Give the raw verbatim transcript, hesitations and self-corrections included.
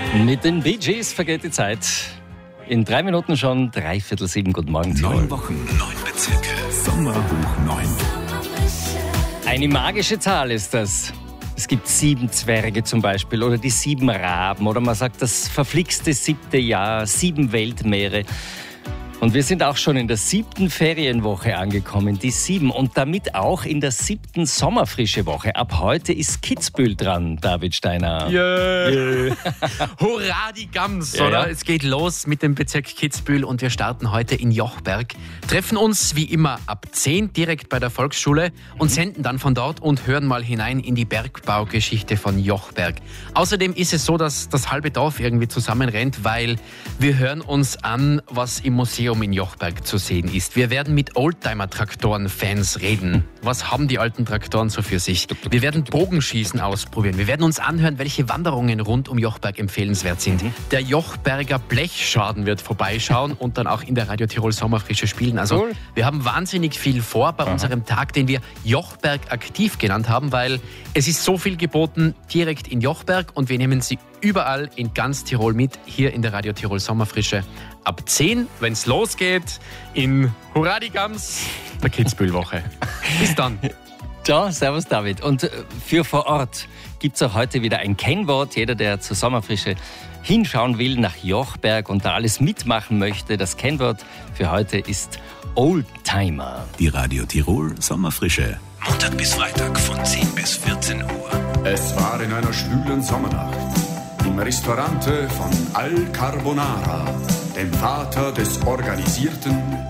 Mit den Bee Gees vergeht die Zeit. In drei Minuten schon dreiviertel sieben. Guten Morgen, Tirol. Neun Wochen, neun Bezirke. Sommer hoch neun. Eine magische Zahl ist das. Es gibt sieben Zwerge zum Beispiel oder die sieben Raben oder man sagt das verflixte siebte Jahr, sieben Weltmeere. Und wir sind auch schon in der siebten Ferienwoche angekommen, die sieben. Und damit auch in der siebten sommerfrische Woche. Ab heute ist Kitzbühel dran, David Steiner. Yeah. Yeah. Hurra, die Gams, Ja, oder? ja. Es geht los mit dem Bezirk Kitzbühel und wir starten heute in Jochberg. Treffen uns wie immer ab zehn direkt bei der Volksschule und senden dann von dort und hören mal hinein in die Bergbaugeschichte von Jochberg. Außerdem ist es so, dass das halbe Dorf irgendwie zusammenrennt, weil wir hören uns an, was im Museum in Jochberg zu sehen ist. Wir werden mit Oldtimer-Traktoren-Fans reden. Was haben die alten Traktoren so für sich? Wir werden Bogenschießen ausprobieren. Wir werden uns anhören, welche Wanderungen rund um Jochberg empfehlenswert sind. Der Jochberger Blechschaden wird vorbeischauen und dann auch in der Radio Tirol Sommerfrische spielen. Also Cool. wir haben wahnsinnig viel vor bei unserem Tag, den wir Jochberg aktiv genannt haben, weil es ist so viel geboten direkt in Jochberg und wir nehmen Sie überall in ganz Tirol mit, hier in der Radio Tirol Sommerfrische. Ab zehn, wenn es losgeht, in Hurra die Gams, der Kitzbühel-Woche. Bis dann. Ciao, servus David. Und äh, für vor Ort gibt es auch heute wieder ein Kennwort. Jeder, der zur Sommerfrische hinschauen will nach Jochberg und da alles mitmachen möchte, das Kennwort für heute ist Oldtimer. Die Radio Tirol Sommerfrische. Montag bis Freitag von zehn bis vierzehn Uhr. Es war in einer schwülen Sommernacht im Ristorante von Al Carbonara, dem Vater des organisierten